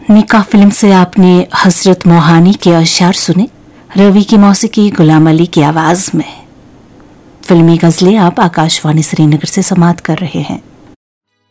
निकाह फिल्म से आपने हसरत मोहानी के अशार सुने, रवि की मौसीकी, गुलाम अली की आवाज में। फिल्मी गजलें आप आकाशवाणी श्रीनगर से समाअत कर रहे हैं।